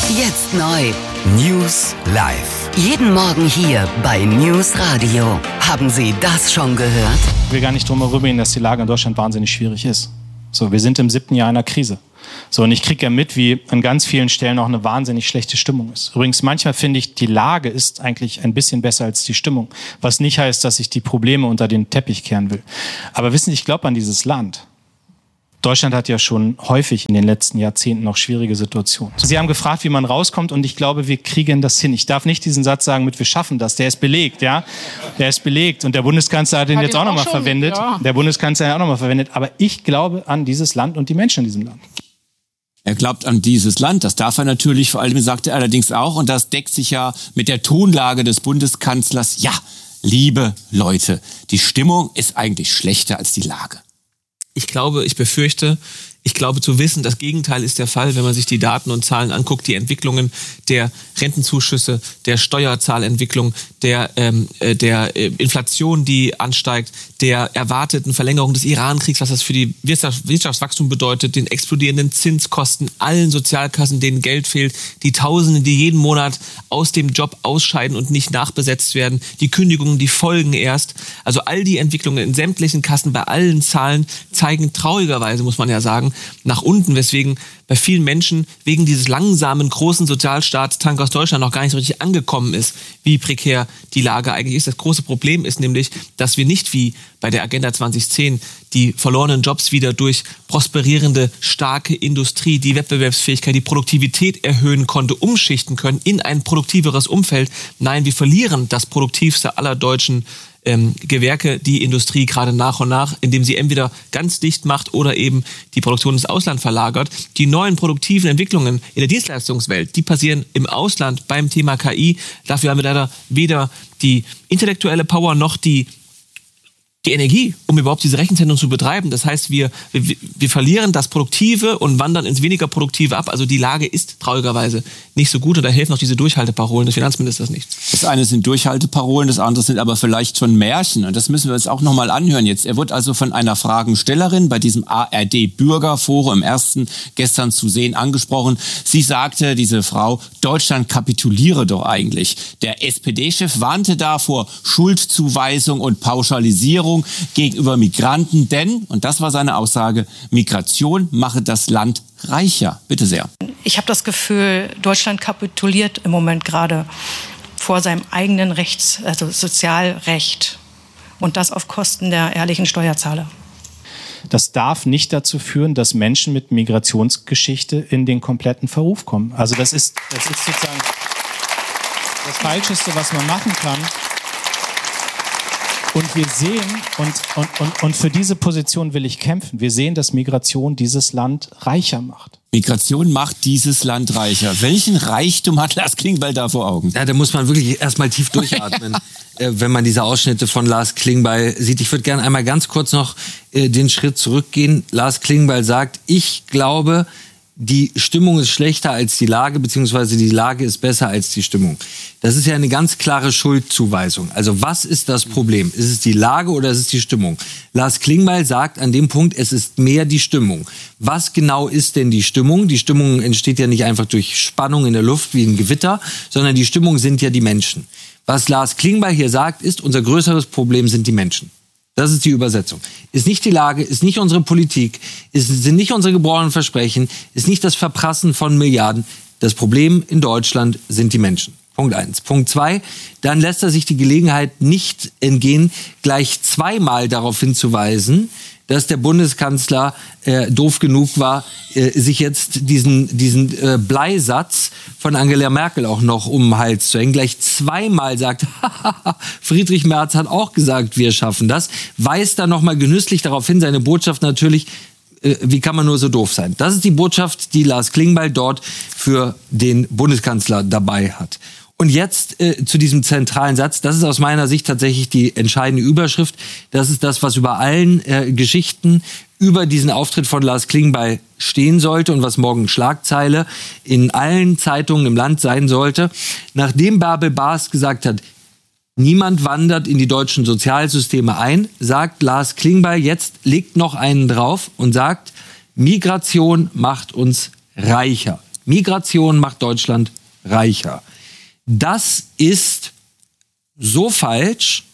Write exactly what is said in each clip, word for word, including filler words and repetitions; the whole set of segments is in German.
Jetzt neu. News live. Jeden Morgen hier bei News Radio. Haben Sie das schon gehört? Ich will gar nicht drum herum reden, dass die Lage in Deutschland wahnsinnig schwierig ist. So, wir sind im siebten Jahr einer Krise. So, und ich kriege ja mit, wie an ganz vielen Stellen auch eine wahnsinnig schlechte Stimmung ist. Übrigens, manchmal finde ich, die Lage ist eigentlich ein bisschen besser als die Stimmung. Was nicht heißt, dass ich die Probleme unter den Teppich kehren will. Aber wissen Sie, ich glaube an dieses Land. Deutschland hat ja schon häufig in den letzten Jahrzehnten noch schwierige Situationen. Sie haben gefragt, wie man rauskommt, und ich glaube, wir kriegen das hin. Ich darf nicht diesen Satz sagen mit wir schaffen das. Der ist belegt, ja. Der ist belegt. Und der Bundeskanzler hat den hat jetzt auch nochmal verwendet. Ja. Der Bundeskanzler hat auch nochmal verwendet. Aber ich glaube an dieses Land und die Menschen in diesem Land. Er glaubt an dieses Land, das darf er natürlich, vor allem sagt er allerdings auch, und das deckt sich ja mit der Tonlage des Bundeskanzlers, ja, liebe Leute, die Stimmung ist eigentlich schlechter als die Lage. Ich glaube, ich befürchte, ich glaube zu wissen, das Gegenteil ist der Fall, wenn man sich die Daten und Zahlen anguckt, die Entwicklungen der Rentenzuschüsse, der Steuerzahlentwicklung, der, ähm, der äh, Inflation, die ansteigt, der erwarteten Verlängerung des Iran-Kriegs, was das für die Wirtschaft, Wirtschaftswachstum bedeutet, den explodierenden Zinskosten, allen Sozialkassen, denen Geld fehlt, die Tausenden, die jeden Monat aus dem Job ausscheiden und nicht nachbesetzt werden, die Kündigungen, die folgen erst. Also all die Entwicklungen in sämtlichen Kassen bei allen Zahlen zeigen traurigerweise, muss man ja sagen, nach unten, weswegen bei vielen Menschen wegen dieses langsamen, großen Sozialstaatstank aus Deutschland noch gar nicht so richtig angekommen ist, wie prekär die Lage eigentlich ist. Das große Problem ist nämlich, dass wir nicht wie bei der Agenda zwanzig zehn die verlorenen Jobs wieder durch prosperierende, starke Industrie, die Wettbewerbsfähigkeit, die Produktivität erhöhen konnte, umschichten können in ein produktiveres Umfeld. Nein, wir verlieren das produktivste aller deutschen Ähm, Gewerke, die Industrie gerade nach und nach, indem sie entweder ganz dicht macht oder eben die Produktion ins Ausland verlagert. Die neuen produktiven Entwicklungen in der Dienstleistungswelt, die passieren im Ausland beim Thema K I. Dafür haben wir leider weder die intellektuelle Power noch die die Energie, um überhaupt diese Rechenzentren zu betreiben. Das heißt, wir, wir, wir verlieren das Produktive und wandern ins weniger Produktive ab. Also die Lage ist traurigerweise nicht so gut, und da helfen auch diese Durchhalteparolen des Finanzministers nicht. Das eine sind Durchhalteparolen, das andere sind aber vielleicht schon Märchen. Und das müssen wir uns auch nochmal anhören jetzt. Er wird also von einer Fragenstellerin bei diesem A R D-Bürgerforum im ersten gestern zu sehen angesprochen. Sie sagte, diese Frau, Deutschland kapituliere doch eigentlich. Der S P D-Chef warnte da vor Schuldzuweisung und Pauschalisierung gegenüber Migranten, denn, und das war seine Aussage, Migration mache das Land reicher. Bitte sehr. Ich habe das Gefühl, Deutschland kapituliert im Moment gerade vor seinem eigenen Rechts, also Sozialrecht, und das auf Kosten der ehrlichen Steuerzahler. Das darf nicht dazu führen, dass Menschen mit Migrationsgeschichte in den kompletten Verruf kommen. Also das ist, das ist sozusagen das Falscheste, was man machen kann. Und wir sehen, und, und, und, und für diese Position will ich kämpfen, wir sehen, dass Migration dieses Land reicher macht. Migration macht dieses Land reicher. Welchen Reichtum hat Lars Klingbeil da vor Augen? Ja, da muss man wirklich erstmal tief durchatmen, äh, wenn man diese Ausschnitte von Lars Klingbeil sieht. Ich würde gerne einmal ganz kurz noch äh, den Schritt zurückgehen. Lars Klingbeil sagt, ich glaube, die Stimmung ist schlechter als die Lage, beziehungsweise die Lage ist besser als die Stimmung. Das ist ja eine ganz klare Schuldzuweisung. Also was ist das Problem? Ist es die Lage oder ist es die Stimmung? Lars Klingbeil sagt an dem Punkt, es ist mehr die Stimmung. Was genau ist denn die Stimmung? Die Stimmung entsteht ja nicht einfach durch Spannung in der Luft wie ein Gewitter, sondern die Stimmung sind ja die Menschen. Was Lars Klingbeil hier sagt, ist, unser größeres Problem sind die Menschen. Das ist die Übersetzung. Ist nicht die Lage, ist nicht unsere Politik, ist, sind nicht unsere gebrochenen Versprechen, ist nicht das Verprassen von Milliarden. Das Problem in Deutschland sind die Menschen. Punkt eins. Punkt zwei, dann lässt er sich die Gelegenheit nicht entgehen, gleich zweimal darauf hinzuweisen, dass der Bundeskanzler äh, doof genug war, äh, sich jetzt diesen, diesen äh, Bleisatz von Angela Merkel auch noch um den Hals zu hängen. Gleich zweimal sagt, Friedrich Merz hat auch gesagt, wir schaffen das. Weist dann nochmal genüsslich darauf hin, seine Botschaft natürlich, äh, wie kann man nur so doof sein. Das ist die Botschaft, die Lars Klingbeil dort für den Bundeskanzler dabei hat. Und jetzt äh, zu diesem zentralen Satz, das ist aus meiner Sicht tatsächlich die entscheidende Überschrift. Das ist das, was über allen äh, Geschichten über diesen Auftritt von Lars Klingbeil stehen sollte und was morgen Schlagzeile in allen Zeitungen im Land sein sollte. Nachdem Bärbel Baas gesagt hat, niemand wandert in die deutschen Sozialsysteme ein, sagt Lars Klingbeil jetzt, legt noch einen drauf und sagt, Migration macht uns reicher. Migration macht Deutschland reicher. Das ist so falsch,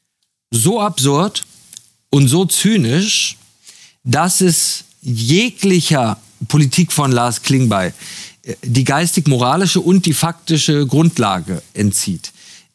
so absurd und so zynisch, dass es jeglicher Politik von Lars Klingbeil die geistig-moralische und die faktische Grundlage entzieht.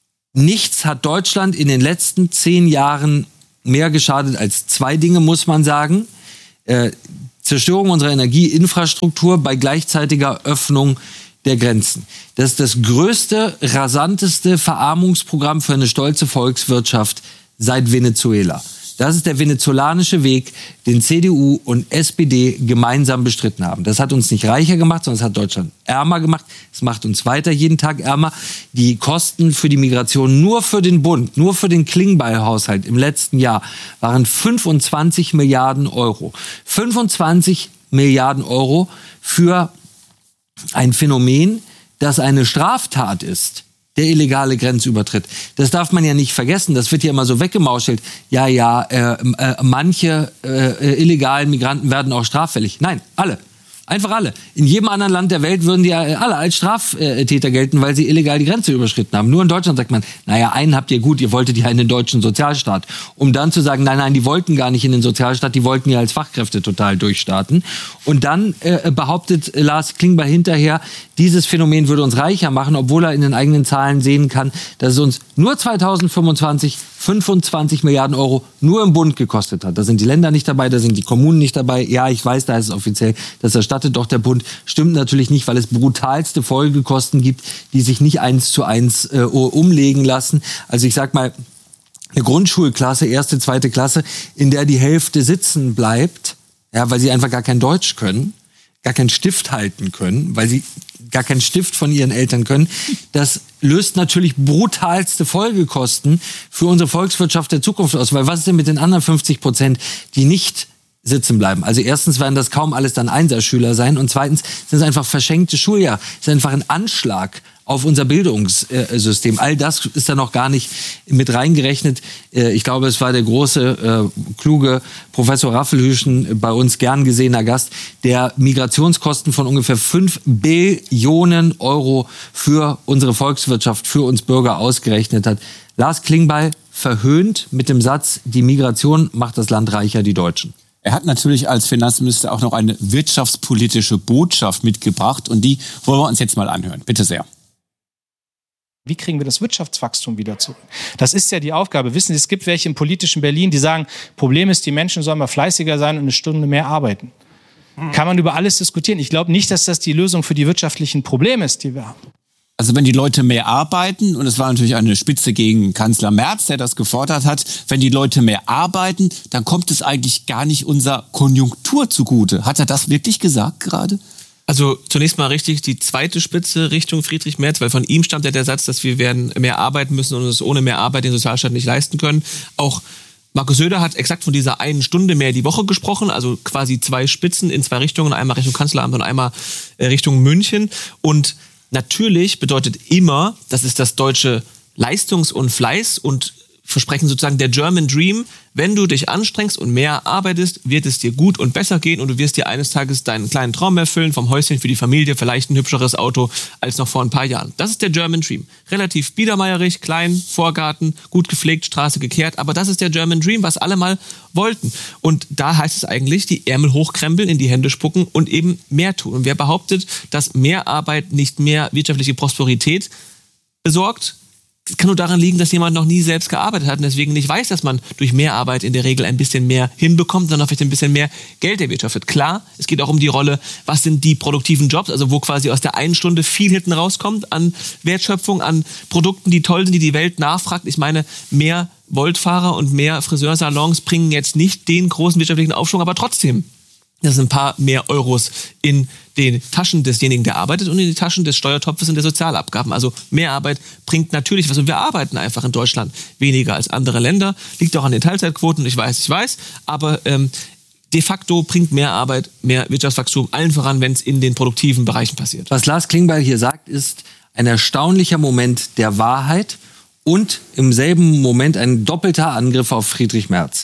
Nichts hat Deutschland in den letzten zehn Jahren mehr geschadet als zwei Dinge, muss man sagen. Äh, Zerstörung unserer Energieinfrastruktur bei gleichzeitiger Öffnung der Grenzen. Das ist das größte, rasanteste Verarmungsprogramm für eine stolze Volkswirtschaft seit Venezuela. Das ist der venezolanische Weg, den C D U und S P D gemeinsam bestritten haben. Das hat uns nicht reicher gemacht, sondern es hat Deutschland ärmer gemacht. Es macht uns weiter jeden Tag ärmer. Die Kosten für die Migration nur für den Bund, nur für den Klingbeil-Haushalt im letzten Jahr waren fünfundzwanzig Milliarden Euro. fünfundzwanzig Milliarden Euro für ein Phänomen, das eine Straftat ist. Der illegale Grenzübertritt. Das darf man ja nicht vergessen. Das wird ja immer so weggemauschelt. Ja, ja, äh, äh, manche äh, illegalen Migranten werden auch straffällig. Nein, alle. Einfach alle. In jedem anderen Land der Welt würden die alle als Straftäter gelten, weil sie illegal die Grenze überschritten haben. Nur in Deutschland sagt man, naja, einen habt ihr gut, ihr wolltet ja in den deutschen Sozialstaat. Um dann zu sagen, nein, nein, die wollten gar nicht in den Sozialstaat, die wollten ja als Fachkräfte total durchstarten. Und dann äh, behauptet Lars Klingbeil hinterher, dieses Phänomen würde uns reicher machen, obwohl er in den eigenen Zahlen sehen kann, dass es uns nur zweitausendfünfundzwanzig fünfundzwanzig Milliarden Euro nur im Bund gekostet hat. Da sind die Länder nicht dabei, da sind die Kommunen nicht dabei. Ja, ich weiß, da ist es offiziell, das erstattet doch der Bund. Stimmt natürlich nicht, weil es brutalste Folgekosten gibt, die sich nicht eins zu eins äh, umlegen lassen. Also ich sag mal, eine Grundschulklasse, erste, zweite Klasse, in der die Hälfte sitzen bleibt, ja, weil sie einfach gar kein Deutsch können, gar keinen Stift halten können, weil sie gar keinen Stift von ihren Eltern können. Das löst natürlich brutalste Folgekosten für unsere Volkswirtschaft der Zukunft aus. Weil was ist denn mit den anderen fünfzig Prozent, die nicht sitzen bleiben? Also erstens werden das kaum alles dann Einserschüler sein und zweitens sind es einfach verschenkte Schuljahr. Es ist einfach ein Anschlag auf unser Bildungssystem. All das ist da noch gar nicht mit reingerechnet. Ich glaube, es war der große, kluge Professor Raffelhüschen, bei uns gern gesehener Gast, der Migrationskosten von ungefähr fünf Billionen Euro für unsere Volkswirtschaft, für uns Bürger ausgerechnet hat. Lars Klingbeil verhöhnt mit dem Satz, die Migration macht das Land reicher, die Deutschen. Er hat natürlich als Finanzminister auch noch eine wirtschaftspolitische Botschaft mitgebracht und die wollen wir uns jetzt mal anhören. Bitte sehr. Wie kriegen wir das Wirtschaftswachstum wieder zurück? Das ist ja die Aufgabe. Wissen Sie, es gibt welche im politischen Berlin, die sagen, Problem ist, die Menschen sollen mal fleißiger sein und eine Stunde mehr arbeiten. Hm. Kann man über alles diskutieren. Ich glaube nicht, dass das die Lösung für die wirtschaftlichen Probleme ist, die wir haben. Also wenn die Leute mehr arbeiten, und es war natürlich eine Spitze gegen Kanzler Merz, der das gefordert hat, wenn die Leute mehr arbeiten, dann kommt es eigentlich gar nicht unserer Konjunktur zugute. Hat er das wirklich gesagt gerade? Also zunächst mal richtig die zweite Spitze Richtung Friedrich Merz, weil von ihm stammt ja der Satz, dass wir werden mehr arbeiten müssen und uns ohne mehr Arbeit den Sozialstaat nicht leisten können. Auch Markus Söder hat exakt von dieser einen Stunde mehr die Woche gesprochen, also quasi zwei Spitzen in zwei Richtungen, einmal Richtung Kanzleramt und einmal Richtung München. Und natürlich bedeutet immer, das ist das deutsche Leistungs- und Fleiß- und Versprechen sozusagen der German Dream, wenn du dich anstrengst und mehr arbeitest, wird es dir gut und besser gehen und du wirst dir eines Tages deinen kleinen Traum erfüllen, vom Häuschen für die Familie, vielleicht ein hübscheres Auto als noch vor ein paar Jahren. Das ist der German Dream. Relativ biedermeierig, klein, Vorgarten, gut gepflegt, Straße gekehrt, aber das ist der German Dream, was alle mal wollten. Und da heißt es eigentlich, die Ärmel hochkrempeln, in die Hände spucken und eben mehr tun. Und wer behauptet, dass mehr Arbeit nicht mehr wirtschaftliche Prosperität besorgt, es kann nur daran liegen, dass jemand noch nie selbst gearbeitet hat und deswegen nicht weiß, dass man durch mehr Arbeit in der Regel ein bisschen mehr hinbekommt, sondern vielleicht ein bisschen mehr Geld erwirtschaftet. Klar, es geht auch um die Rolle, was sind die produktiven Jobs, also wo quasi aus der einen Stunde viel hinten rauskommt an Wertschöpfung, an Produkten, die toll sind, die die Welt nachfragt. Ich meine, mehr Voltfahrer und mehr Friseursalons bringen jetzt nicht den großen wirtschaftlichen Aufschwung, aber trotzdem, das sind ein paar mehr Euros in den Taschen desjenigen, der arbeitet und in die Taschen des Steuertopfes und der Sozialabgaben. Also mehr Arbeit bringt natürlich was. Und wir arbeiten einfach in Deutschland weniger als andere Länder. Liegt auch an den Teilzeitquoten, ich weiß, ich weiß. Aber ähm, de facto bringt mehr Arbeit, mehr Wirtschaftswachstum, allen voran, wenn es in den produktiven Bereichen passiert. Was Lars Klingbeil hier sagt, ist ein erstaunlicher Moment der Wahrheit und im selben Moment ein doppelter Angriff auf Friedrich Merz.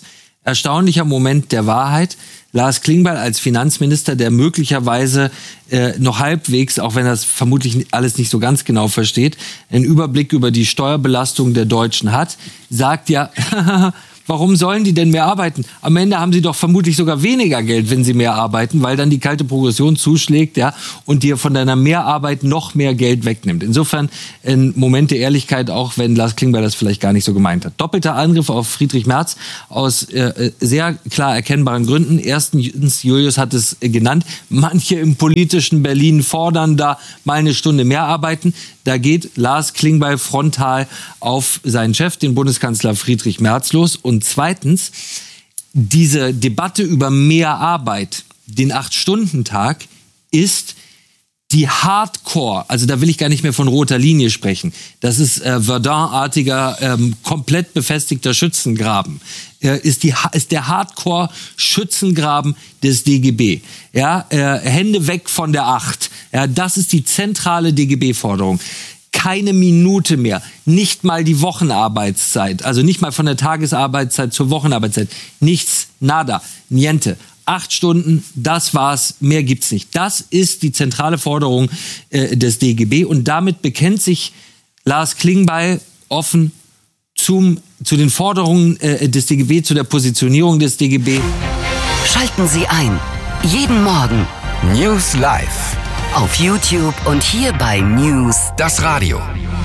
erstaunlicher Moment der Wahrheit. Lars Klingbeil als Finanzminister, der möglicherweise äh, noch halbwegs, auch wenn er es vermutlich alles nicht so ganz genau versteht, einen Überblick über die Steuerbelastung der Deutschen hat, sagt ja, warum sollen die denn mehr arbeiten? Am Ende haben sie doch vermutlich sogar weniger Geld, wenn sie mehr arbeiten, weil dann die kalte Progression zuschlägt, ja, und dir von deiner Mehrarbeit noch mehr Geld wegnimmt. Insofern ein Moment der Ehrlichkeit, auch wenn Lars Klingbeil das vielleicht gar nicht so gemeint hat. Doppelter Angriff auf Friedrich Merz aus äh, sehr klar erkennbaren Gründen. Erstens, Julius hat es äh, genannt, manche im politischen Berlin fordern da mal eine Stunde mehr arbeiten. Da geht Lars Klingbeil frontal auf seinen Chef, den Bundeskanzler Friedrich Merz, los. Und zweitens, diese Debatte über mehr Arbeit, den Acht-Stunden-Tag, ist die Hardcore, also da will ich gar nicht mehr von roter Linie sprechen. Das ist äh, Verdun-artiger, ähm, komplett befestigter Schützengraben. Äh, ist, die, ist der Hardcore-Schützengraben des D G B. Ja, äh, Hände weg von der Acht. Ja, das ist die zentrale D G B-Forderung. Keine Minute mehr, nicht mal die Wochenarbeitszeit, also nicht mal von der Tagesarbeitszeit zur Wochenarbeitszeit. Nichts, nada, niente. Acht Stunden, das war's, mehr gibt's nicht. Das ist die zentrale Forderung äh, des D G B und damit bekennt sich Lars Klingbeil offen zum, zu den Forderungen äh, des D G B, zu der Positionierung des D G B. Schalten Sie ein. Jeden Morgen News Live auf YouTube und hier bei News Das Radio.